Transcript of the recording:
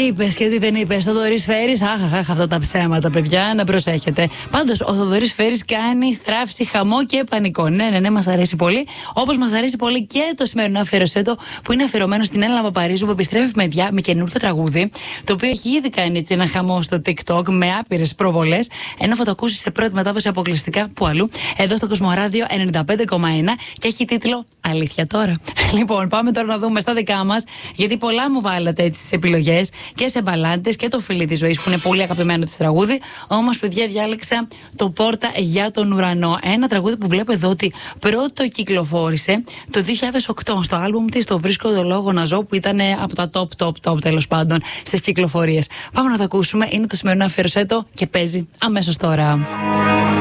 Είπες και τι δεν είπες. Θοδωρής Φέρης, αχ, αυτά τα ψέματα, παιδιά, να προσέχετε. Πάντως, ο Θοδωρής Φέρης κάνει θράψη, χαμό και πανικό. Ναι, μας αρέσει πολύ. Όπως μας αρέσει πολύ και το σημερινό αφιερωσέτο που είναι αφιερωμένο στην Έλληνα Παπαρίζου, που επιστρέφει με καινούργιο τραγούδι, το οποίο έχει ήδη κάνει έτσι ένα χαμό στο TikTok με άπειρες προβολές. Ενώ θα το ακούσει σε πρώτη μετάδοση αποκλειστικά που αλλού, εδώ στο Κοσμοράδιο 95,1 και έχει τίτλο Αλήθεια τώρα. Λοιπόν, πάμε τώρα να δούμε στα δικά μας, γιατί πολλά μου βάλατε έτσι τις επιλογές και σε μπαλάντες και το Φιλί της Ζωής που είναι πολύ αγαπημένο της τραγούδι. Όμως, παιδιά, διάλεξα το Πόρτα για τον ουρανό. Ένα τραγούδι που βλέπω εδώ ότι πρώτο κυκλοφόρησε το 2008 στο άλμπουμ της Το Βρίσκω το Λόγο να Ζω, που ήταν από τα top τέλος πάντων στις κυκλοφορίες. Πάμε να το ακούσουμε. Είναι το σημερινό αφιερωσέτο και παίζει αμέσως τώρα.